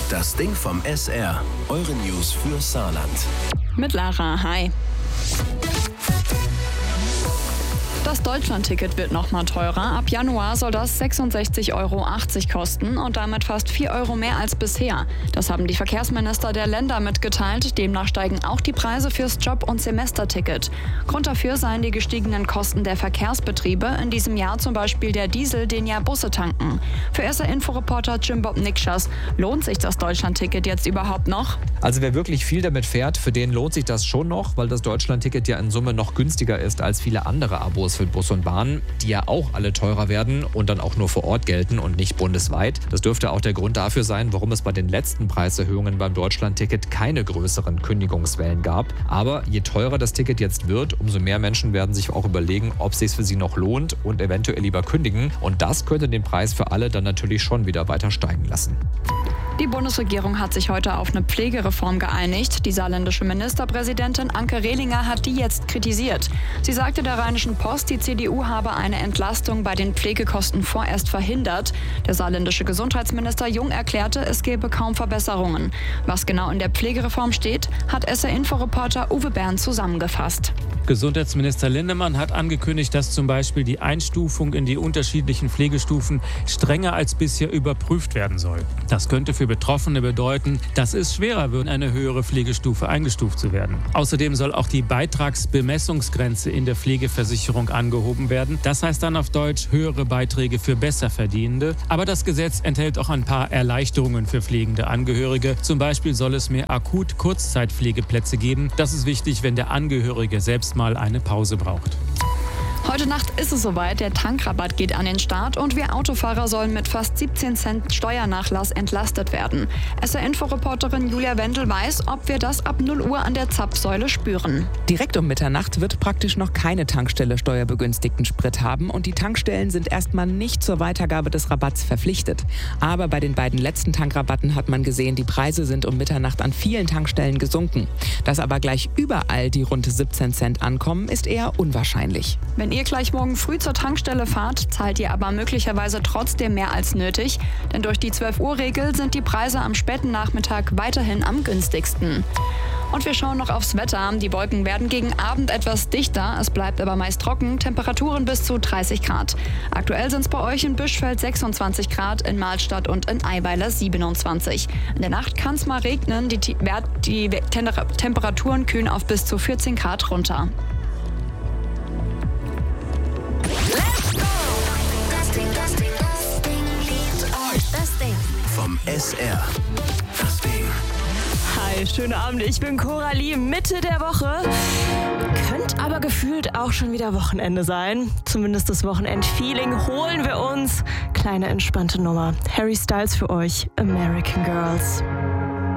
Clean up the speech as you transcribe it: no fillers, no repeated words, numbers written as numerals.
Das Ding vom SR. Eure News für Saarland. Mit Lara, hi. Das Deutschlandticket wird nochmal teurer. Ab Januar soll das 66,80 Euro kosten und damit fast 4 Euro mehr als bisher. Das haben die Verkehrsminister der Länder mitgeteilt. Demnach steigen auch die Preise fürs Job- und Semesterticket. Grund dafür seien die gestiegenen Kosten der Verkehrsbetriebe. In diesem Jahr zum Beispiel der Diesel, den ja Busse tanken. Für SR-Info-Reporter Jim-Bob Nikschas, lohnt sich das Deutschlandticket jetzt überhaupt noch? Also wer wirklich viel damit fährt, für den lohnt sich das schon noch, weil das Deutschlandticket ja in Summe noch günstiger ist als viele andere Abos für Bus und Bahn, die ja auch alle teurer werden und dann auch nur vor Ort gelten und nicht bundesweit. Das dürfte auch der Grund dafür sein, warum es bei den letzten Preiserhöhungen beim Deutschlandticket keine größeren Kündigungswellen gab. Aber je teurer das Ticket jetzt wird, umso mehr Menschen werden sich auch überlegen, ob es sich für sie noch lohnt und eventuell lieber kündigen. Und das könnte den Preis für alle dann natürlich schon wieder weiter steigen lassen. Die Bundesregierung hat sich heute auf eine Pflegereform geeinigt. Die saarländische Ministerpräsidentin Anke Rehlinger hat die jetzt kritisiert. Sie sagte der Rheinischen Post, die CDU habe eine Entlastung bei den Pflegekosten vorerst verhindert. Der saarländische Gesundheitsminister Jung erklärte, es gebe kaum Verbesserungen. Was genau in der Pflegereform steht, hat SR-Info-Reporter Uwe Bern zusammengefasst. Gesundheitsminister Linnemann hat angekündigt, dass zum Beispiel die Einstufung in die unterschiedlichen Pflegestufen strenger als bisher überprüft werden soll. Das könnte für Betroffene bedeuten, dass es schwerer wird, in eine höhere Pflegestufe eingestuft zu werden. Außerdem soll auch die Beitragsbemessungsgrenze in der Pflegeversicherung angehoben werden. Das heißt dann auf Deutsch höhere Beiträge für Besserverdienende. Aber das Gesetz enthält auch ein paar Erleichterungen für pflegende Angehörige. Zum Beispiel soll es mehr Akut-Kurzzeitpflegeplätze geben. Das ist wichtig, wenn der Angehörige selbst mal eine Pause braucht. Heute Nacht ist es soweit, der Tankrabatt geht an den Start und wir Autofahrer sollen mit fast 17 Cent Steuernachlass entlastet werden. SR-Info-Reporterin Julia Wendel weiß, ob wir das ab 0 Uhr an der Zapfsäule spüren. Direkt um Mitternacht wird praktisch noch keine Tankstelle steuerbegünstigten Sprit haben und die Tankstellen sind erstmal nicht zur Weitergabe des Rabatts verpflichtet. Aber bei den beiden letzten Tankrabatten hat man gesehen, die Preise sind um Mitternacht an vielen Tankstellen gesunken. Dass aber gleich überall die rund 17 Cent ankommen, ist eher unwahrscheinlich. Wenn ihr gleich morgen früh zur Tankstelle fahrt, zahlt ihr aber möglicherweise trotzdem mehr als nötig. Denn durch die 12-Uhr-Regel sind die Preise am späten Nachmittag weiterhin am günstigsten. Und wir schauen noch aufs Wetter. Die Wolken werden gegen Abend etwas dichter. Es bleibt aber meist trocken. Temperaturen bis zu 30 Grad. Aktuell sind es bei euch in Büschfeld 26 Grad, in Mahlstadt und in Eiweiler 27. In der Nacht kann es mal regnen. Die Temperaturen kühlen auf bis zu 14 Grad runter. Vom SR. Das Ding. Hi, schönen Abend. Ich bin Coralie, Mitte der Woche. Könnte aber gefühlt auch schon wieder Wochenende sein. Zumindest das Wochenend-Feeling holen wir uns. Kleine entspannte Nummer. Harry Styles für euch, American Girls.